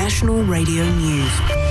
National Radio News.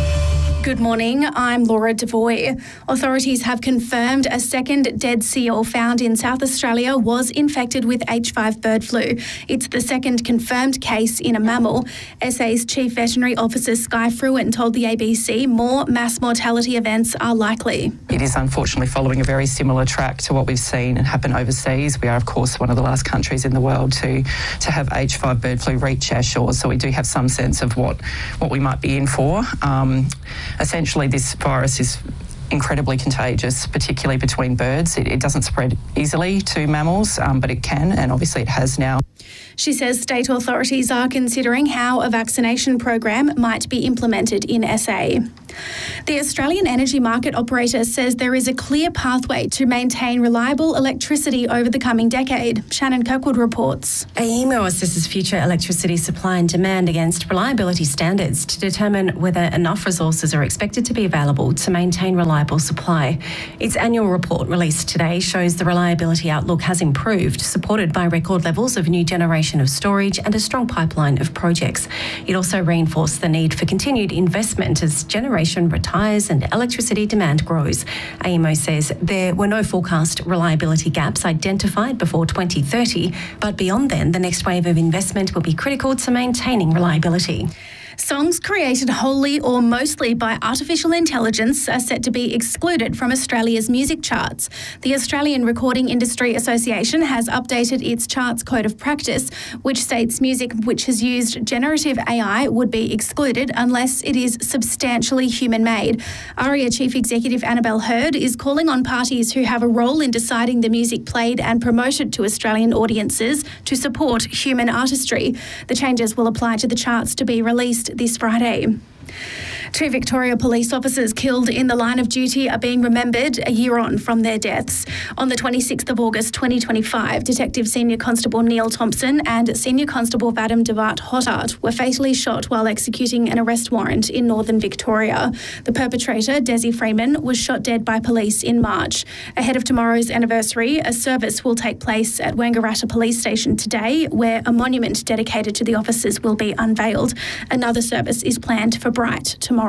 Good morning, I'm Laura Devoy. Authorities have confirmed a second dead seal found in South Australia was infected with H5 bird flu. It's the second confirmed case in a mammal. SA's Chief Veterinary Officer Skye Fruin told the ABC more mass mortality events are likely. It is unfortunately following a very similar track to what we've seen and happen overseas. We are, of course, one of the last countries in the world to have H5 bird flu reach our shores, so we do have some sense of what we might be in for. Essentially, this virus is incredibly contagious, particularly between birds. It doesn't spread easily to mammals, but it can, and obviously it has now. She says state authorities are considering how a vaccination program might be implemented in SA. The Australian Energy Market Operator says there is a clear pathway to maintain reliable electricity over the coming decade. Shannon Kirkwood reports. AEMO assesses future electricity supply and demand against reliability standards to determine whether enough resources are expected to be available to maintain reliable supply. Its annual report released today shows the reliability outlook has improved, supported by record levels of new generation of storage and a strong pipeline of projects. It also reinforced the need for continued investment as generation retires and electricity demand grows. AEMO says there were no forecast reliability gaps identified before 2030, but beyond then, the next wave of investment will be critical to maintaining reliability. Songs created wholly or mostly by artificial intelligence are set to be excluded from Australia's music charts. The Australian Recording Industry Association has updated its charts code of practice, which states music which has used generative AI would be excluded unless it is substantially human-made. ARIA Chief Executive Annabelle Hurd is calling on parties who have a role in deciding the music played and promoted to Australian audiences to support human artistry. The changes will apply to the charts to be released this Friday. 2 Victoria police officers killed in the line of duty are being remembered a year on from their deaths. On the 26th of August 2025, Detective Senior Constable Neil Thompson and Senior Constable Vadim Devart Hottart were fatally shot while executing an arrest warrant in northern Victoria. The perpetrator, Desi Freeman, was shot dead by police in March. Ahead of tomorrow's anniversary, a service will take place at Wangaratta Police Station today, where a monument dedicated to the officers will be unveiled. Another service is planned for Bright tomorrow.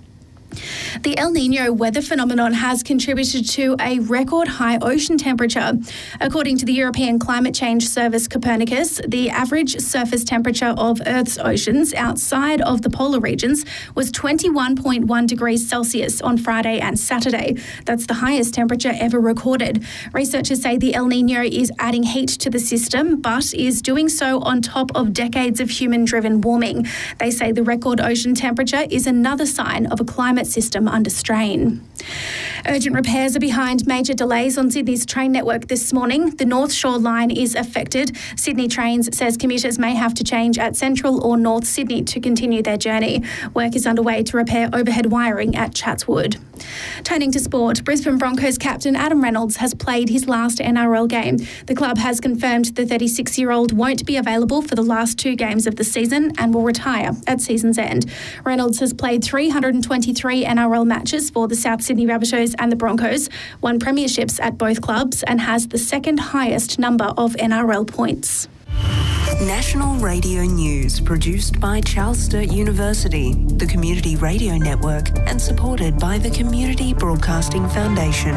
The El Niño weather phenomenon has contributed to a record high ocean temperature. According to the European Climate Change Service Copernicus, the average surface temperature of Earth's oceans outside of the polar regions was 21.1 degrees Celsius on Friday and Saturday. That's the highest temperature ever recorded. Researchers say the El Niño is adding heat to the system, but is doing so on top of decades of human-driven warming. They say the record ocean temperature is another sign of a climate system under strain. Urgent repairs are behind major delays on Sydney's train network this morning. The North Shore line is affected. Sydney Trains says commuters may have to change at Central or North Sydney to continue their journey. Work is underway to repair overhead wiring at Chatswood. Turning to sport, Brisbane Broncos captain Adam Reynolds has played his last NRL game. The club has confirmed the 36-year-old won't be available for the last 2 games of the season and will retire at season's end. Reynolds has played 323 NRL matches for the South Sydney Rabbitohs and the Broncos, won premierships at both clubs and has the second highest number of NRL points. National Radio News, produced by Charles Sturt University, the Community Radio Network, and supported by the Community Broadcasting Foundation.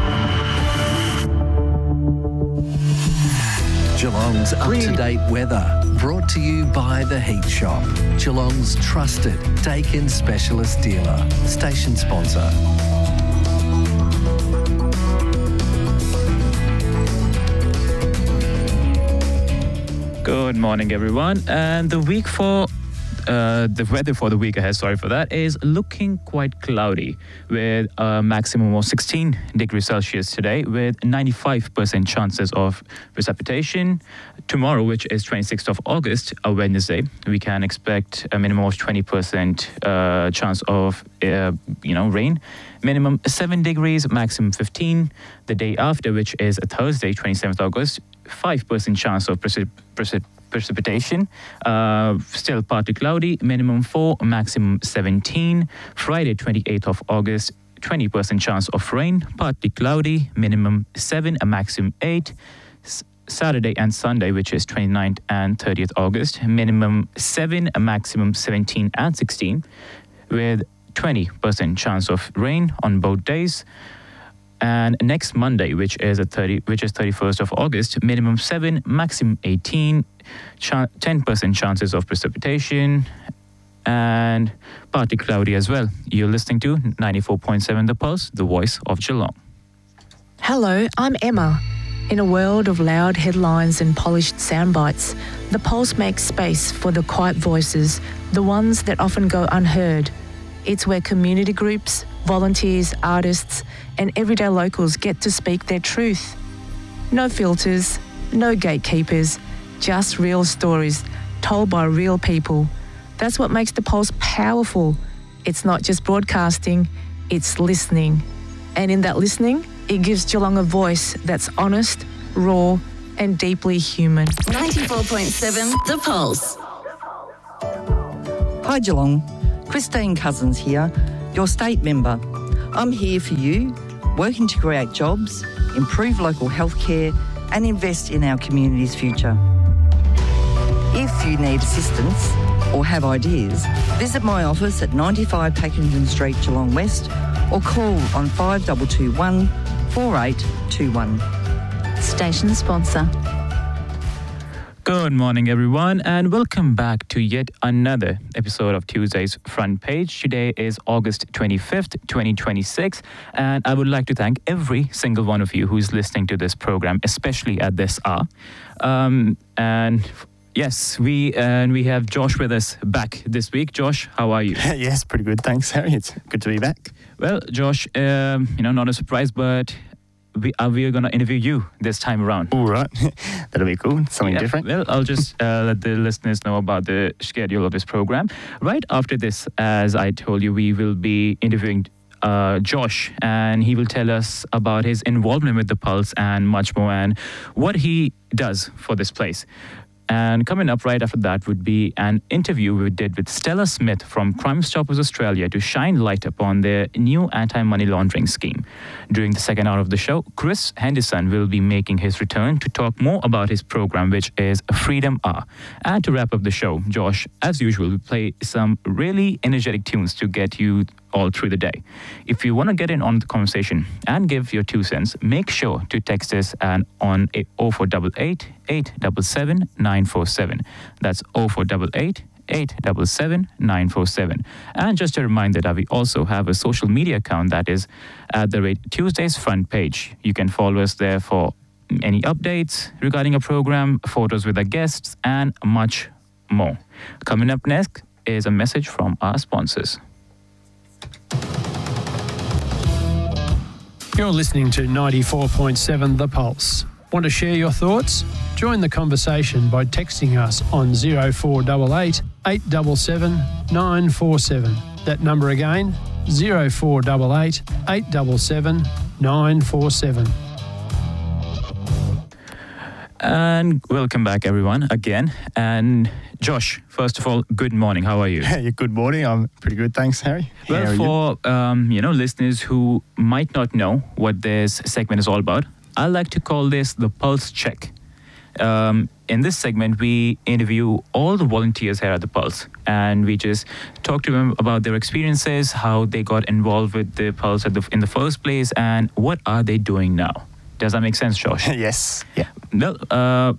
Geelong's up-to-date weather, brought to you by The Heat Shop, Geelong's trusted Dakin specialist dealer, station sponsor. Good morning, everyone. And the weather for the week ahead, is looking quite cloudy with a maximum of 16 degrees Celsius today with 95% chances of precipitation. Tomorrow, which is 26th of August, a Wednesday, we can expect a minimum of 20% chance of rain. Minimum 7 degrees, maximum 15. The day after, which is a Thursday, 27th August, 5% chance of precipitation. Still partly cloudy, minimum 4, maximum 17. Friday, 28th of August, 20% chance of rain, partly cloudy, minimum 7, a maximum 8. Saturday and Sunday, which is 29th and 30th August, minimum 7, a maximum 17 and 16, with 20% chance of rain on both days. And next Monday, which is 31st of August, minimum 7, maximum 18, 10% chances of precipitation, and partly cloudy as well. You're listening to 94.7 The Pulse, the voice of Geelong. Hello, I'm Emma. In a world of loud headlines and polished sound bites, The Pulse makes space for the quiet voices, the ones that often go unheard. It's where community groups, volunteers, artists, and everyday locals get to speak their truth. No filters, no gatekeepers, just real stories told by real people. That's what makes The Pulse powerful. It's not just broadcasting, it's listening. And in that listening, it gives Geelong a voice that's honest, raw, and deeply human. 94.7 The Pulse. Hi Geelong, Christine Cousins here, your state member. I'm here for you, working to create jobs, improve local healthcare, and invest in our community's future. If you need assistance or have ideas, visit my office at 95 Packington Street, Geelong West, or call on 5221 4821. Station sponsor. Good morning, everyone, and welcome back to yet another episode of Tuesday's Front Page. Today is August 25th, 2026, and I would like to thank every single one of you who's listening to this program, especially at this hour. And yes, we have Josh with us back this week. Josh, how are you? Yes, pretty good. Thanks, Harry. It's good to be back. Well, Josh, not a surprise, but we are going to interview you this time around. All right. That'll be cool. Something different. Well, I'll just let the listeners know about the schedule of this program. Right after this, as I told you, we will be interviewing Josh, and he will tell us about his involvement with The Pulse and much more, and what he does for this place. And coming up right after that would be an interview we did with Stella Smith from Crime Stoppers Australia to shine light upon their new anti-money laundering scheme. During the second hour of the show, Chris Henderson will be making his return to talk more about his program, which is Freedom Hour. And to wrap up the show, Josh, as usual, will play some really energetic tunes to get you all through the day. If you want to get in on the conversation and give your 2 cents, make sure to text us on 0488 877 947. That's 0488 877 947. And just a reminder that we also have a social media account that is @Tuesday's Front Page. You can follow us there for any updates regarding a program, photos with our guests, and much more. Coming up next is a message from our sponsors. You're listening to 94.7 The Pulse. Want to share your thoughts? Join the conversation by texting us on 0488 877 947. That number again, 0488 877 947. And welcome back, everyone, again. And Josh, first of all, good morning. How are you? Hey, good morning. I'm pretty good. Thanks, Harry. Well, for listeners who might not know what this segment is all about, I like to call this the Pulse Check. In this segment, we interview all the volunteers here at the Pulse, and we just talk to them about their experiences, how they got involved with the Pulse in the first place, and what are they doing now. Does that make sense, Josh? Yes. Yeah. Well,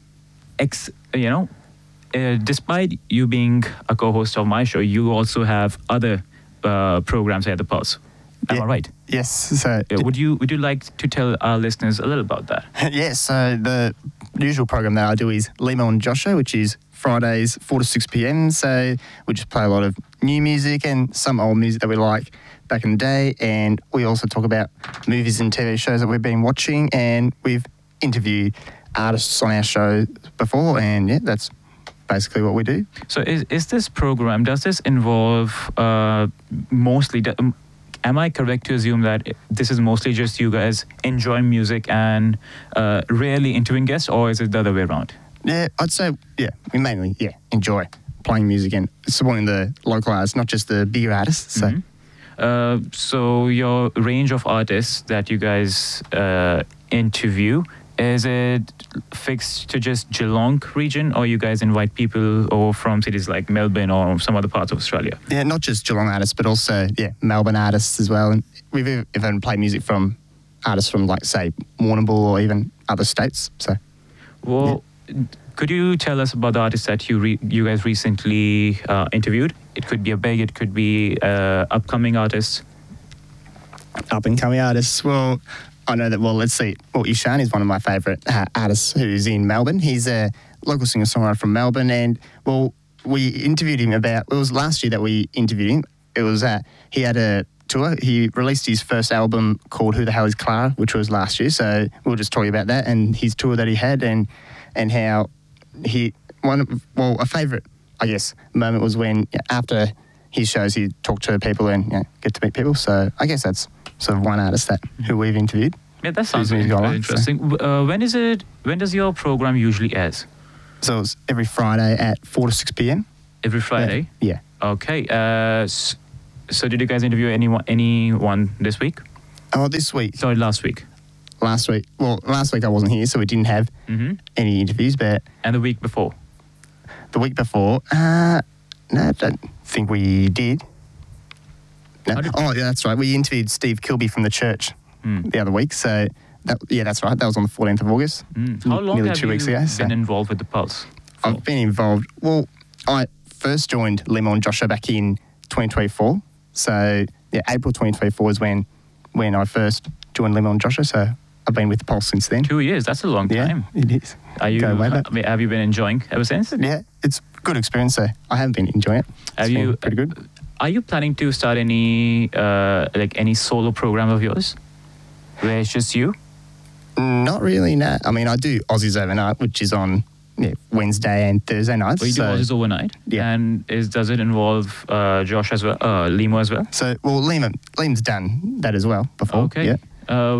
despite you being a co-host of my show, you also have other programs here at the Pulse. Am I right? Yes. So would you like to tell our listeners a little about that? Yes. So the usual program that I do is Limo and Joshua, which is Fridays 4 to 6 p.m. So we just play a lot of new music and some old music that we like back in the day, and we also talk about movies and TV shows that we've been watching, and we've interviewed artists on our show before, and yeah, that's basically what we do. So is this program, does this involve mostly, am I correct to assume that this is mostly just you guys enjoying music and rarely interviewing guests, or is it the other way around? Yeah, I'd say, we mainly enjoy playing music and supporting the local artists, not just the bigger artists. So. Mm-hmm. So your range of artists that you guys interview is it fixed to just Geelong region, or you guys invite people or from cities like Melbourne or some other parts of Australia? Yeah, not just Geelong artists, but also Melbourne artists as well. And we've even played music from artists from, like, say, Warrnambool or even other states. So, could you tell us about the artists that you guys recently interviewed? It could be a big, it could be upcoming artists. Up and coming artists. Well, I know that. Well, let's see. Well, Ishan is one of my favourite artists who's in Melbourne. He's a local singer-songwriter from Melbourne, and well, we interviewed him about. It was last year that we interviewed him. It was he had a tour. He released his first album called "Who the Hell Is Clara," which was last year. So we'll just talk about that and his tour that he had, and how a favourite, I guess, moment was when after his shows he talked to people and get to meet people. So I guess that's sort of one artist who we've interviewed. Yeah, that sounds very interesting. So. When does your program usually air? So it's every Friday at 4 to 6 p.m. Every Friday? Yeah. Okay. So did you guys interview anyone this week? Oh, this week. Sorry, last week. Last week. Well, last week I wasn't here, so we didn't have any interviews. But and the week before? The week before, no, I don't think we did. No. Oh, yeah, that's right. We interviewed Steve Kilby from The Church the other week. So, that's right. That was on the 14th of August. How long nearly have 2 you weeks ago, been involved with The Pulse? I've been involved. Well, I first joined Lemon Joshua back in 2024. So, April 2024 is when I first joined Lemon Joshua. So, I've been with The Pulse since then. 2 years. That's a long time. Yeah, it is. Have you been enjoying ever since? Yeah, it's a good experience. So, I have been enjoying it. It's been pretty good. Are you planning to start any solo program of yours, where it's just you? Not really, no. I mean, I do Aussies Overnight, which is on Wednesday and Thursday nights. Well, you do Aussies Overnight? Yeah. And does it involve Josh as well, Limo as well? So, well, Liam's done that as well before. Okay. Yeah.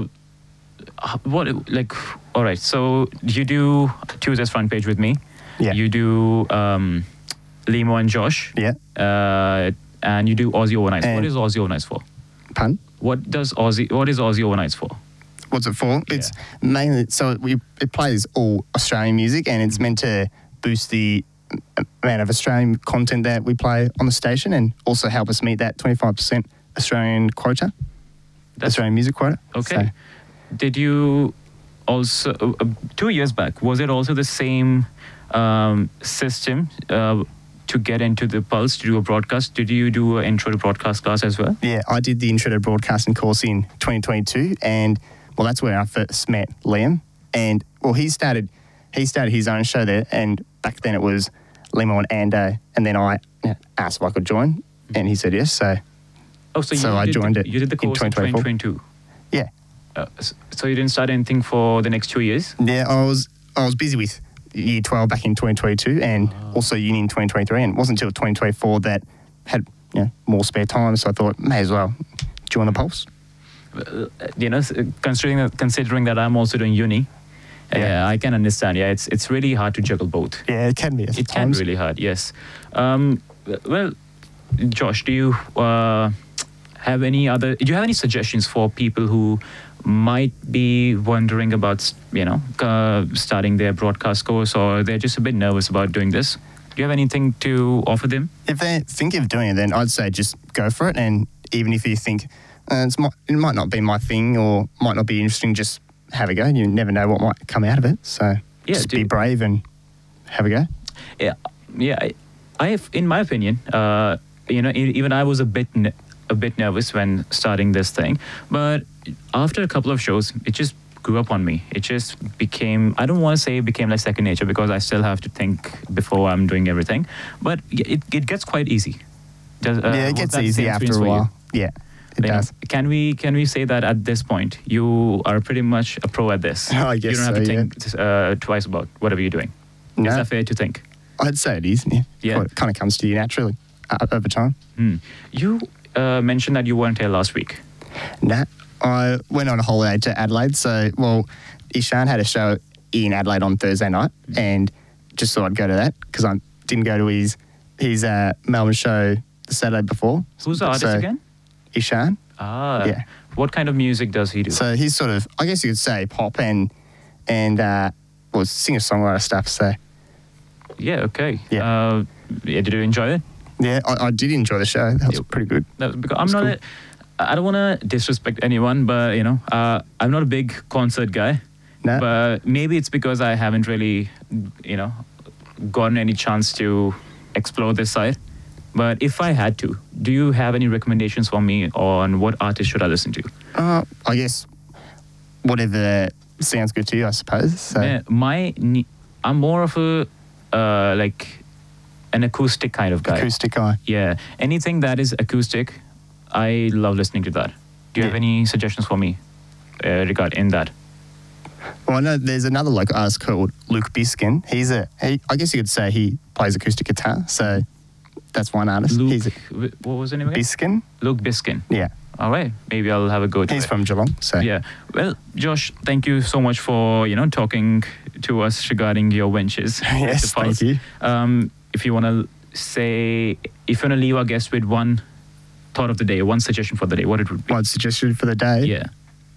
All right, so you do Tuesday's front page with me. Yeah. You do Limo and Josh. Yeah. And you do Aussie Overnights. What is Aussie Overnights for? Pardon? What is Aussie Overnights for? What's it for? Yeah. It's mainly, so it plays all Australian music, and it's meant to boost the amount of Australian content that we play on the station, and also help us meet that 25% Australian quota, Australian music quota. Okay. So. Did you also, 2 years back, was it also the same system to get into the Pulse, to do a broadcast? Did you do an intro to broadcast class as well? Yeah, I did the intro to broadcasting course in 2022, and well, that's where I first met Liam. And well, he started his own show there, and back then it was Limo and Ando, and then I asked if I could join, and he said yes. So I joined it. You did the course in 2022. Yeah. So you didn't start anything for the next 2 years? Yeah, I was busy with Year 12 back in 2022 and also uni in 2023, and it wasn't until 2024 that had more spare time, so I thought may as well join the Pulse. Considering that I'm also doing uni, I can understand. Yeah, it's really hard to juggle both. Yeah, it can be. It can be really hard. Yes. Well, Josh, do you have any suggestions for people who might be wondering about starting their broadcast course, or they're just a bit nervous about doing this? Do you have anything to offer them? If they think of doing it, then I'd say just go for it. And even if you think it might not be my thing or might not be interesting, just have a go. You never know what might come out of it. So just be brave and have a go. Yeah. In my opinion, even I was a bit nervous when starting this thing, but after a couple of shows, it just grew up on me. It just became, I don't want to say it became like second nature, because I still have to think before I'm doing everything, but it gets quite easy. It gets easy after a while. Yeah, it does. Can we say that at this point you are pretty much a pro at this? I guess you don't have to think twice about whatever you're doing. No. Is that fair to think? I'd say it is. Yeah. It kind of comes to you naturally over time. You mentioned that you weren't here last week. Nah, I went on a holiday to Adelaide. So, Ishan had a show in Adelaide on Thursday night, and just thought I'd go to that because I didn't go to his Melbourne show the Saturday before. Who's the artist again? Ishan. Yeah. What kind of music does he do? So he's sort of, I guess you could say, pop and and singer-songwriter stuff. So Yeah, okay. Yeah. Did you enjoy it? yeah, I did enjoy the show. That was pretty good. Because I don't want to disrespect anyone, but I'm not a big concert guy. No. But maybe it's because I haven't really, gotten any chance to explore this side. But if I had to, do you have any recommendations for me on what artist should I listen to? I guess whatever sounds good to you, I suppose. So. Yeah, I'm more of an acoustic kind of guy. Acoustic guy. Yeah, anything that is acoustic, I love listening to that. Do you have any suggestions for me regarding that? Well, I know there's another local artist called Luke Biskin. I guess you could say he plays acoustic guitar. So that's one artist. What was the name again? Biskin. Luke Biskin. Yeah. All right, maybe I'll have a go to He's it. from Geelong, so. Yeah. Well, Josh, thank you so much for, talking to us regarding your ventures. Yes, thank you. If you want to leave our guest with one thought of the day, one suggestion for the day, what it would be? One suggestion for the day? Yeah.